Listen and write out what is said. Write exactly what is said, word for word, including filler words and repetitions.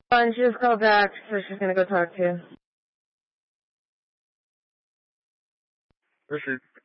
And she just called back, so she's gonna go talk to you. Richard,